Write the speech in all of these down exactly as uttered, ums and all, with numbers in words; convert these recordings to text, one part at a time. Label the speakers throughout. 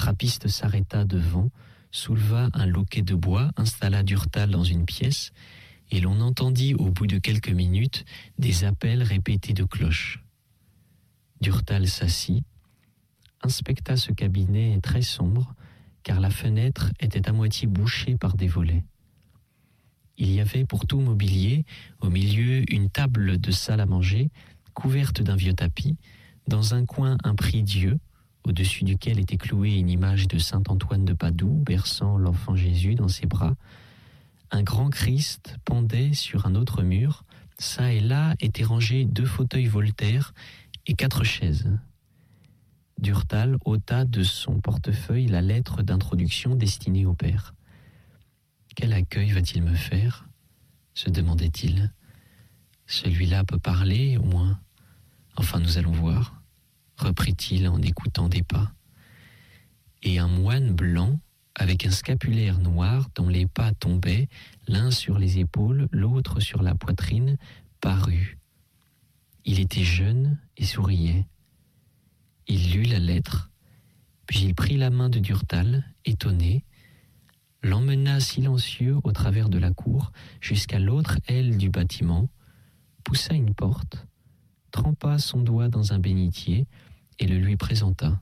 Speaker 1: trappiste s'arrêta devant, souleva un loquet de bois, installa Durtal dans une pièce, et l'on entendit au bout de quelques minutes des appels répétés de cloches. Durtal s'assit, inspecta ce cabinet très sombre, car la fenêtre était à moitié bouchée par des volets. Il y avait pour tout mobilier, au milieu, une table de salle à manger, couverte d'un vieux tapis, dans un coin un prie-dieu, au-dessus duquel était clouée une image de saint Antoine de Padoue, berçant l'enfant Jésus dans ses bras. Un grand Christ pendait sur un autre mur. Ça et là étaient rangés deux fauteuils Voltaire et quatre chaises. Durtal ôta de son portefeuille la lettre d'introduction destinée au père. « Quel accueil va-t-il me faire ?» se demandait-il. « Celui-là peut parler, au moins. Enfin, nous allons voir. » reprit-il en écoutant des pas. Et un moine blanc, avec un scapulaire noir dont les pas tombaient, l'un sur les épaules, l'autre sur la poitrine, parut. Il était jeune et souriait. Il lut la lettre, puis il prit la main de Durtal, étonné, l'emmena silencieux au travers de la cour jusqu'à l'autre aile du bâtiment, poussa une porte, trempa son doigt dans un bénitier et le lui présenta.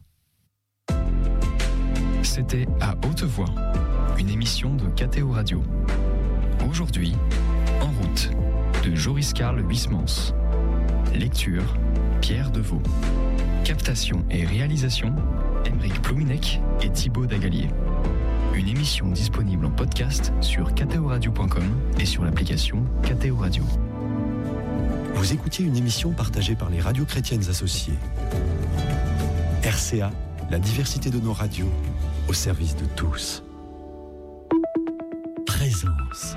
Speaker 2: C'était À Haute Voix, une émission de K T O Radio. Aujourd'hui, En route, de Joris Karl Huysmans. Lecture, Pierre Deveau. Captation et réalisation, Aymeric Plouminec et Thibaut Dagalier. Une émission disponible en podcast sur k t o radio point com et sur l'application K T O Radio.
Speaker 3: Vous écoutiez une émission partagée par les radios chrétiennes associées. R C A, la diversité de nos radios, au service de tous. Présence.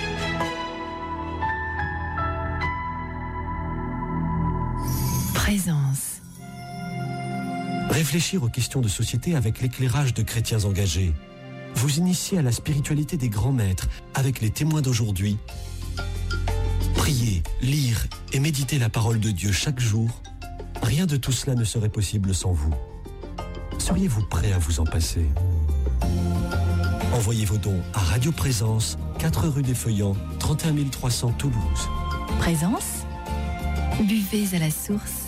Speaker 4: Présence.
Speaker 3: Réfléchir aux questions de société avec l'éclairage de chrétiens engagés. Vous initier à la spiritualité des grands maîtres avec les témoins d'aujourd'hui. Prier, lire et méditer la parole de Dieu chaque jour. Rien de tout cela ne serait possible sans vous. Seriez-vous prêt à vous en passer ? Envoyez vos dons à Radio Présence, quatre rue des Feuillants, trente et un mille trois cents Toulouse.
Speaker 4: Présence. Buvez à la source.